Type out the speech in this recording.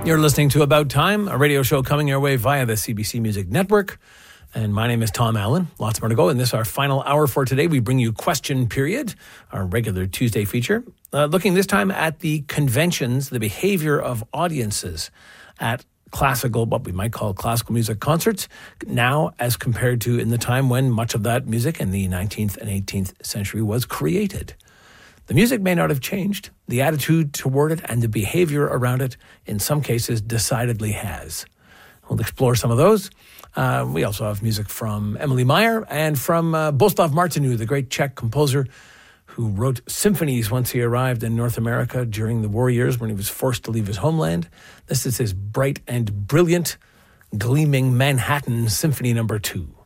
You're listening to About Time, a radio show coming your way via the CBC Music Network. And my name is Tom Allen. Lots more to go. In this, our final hour for today, we bring you Question Period, our regular Tuesday feature. Looking this time at the conventions, the behavior of audiences at classical, what we might call classical music concerts, now as compared to in the time when much of that music in the 19th and 18th century was created. The music may not have changed. The attitude toward it and the behavior around it, in some cases, decidedly has. We'll explore some of those. We also have music from Emily Meyer and from Bostav Martinu, the great Czech composer who wrote symphonies once he arrived in North America during the war years when he was forced to leave his homeland. This is his bright and brilliant, gleaming Manhattan Symphony No. 2.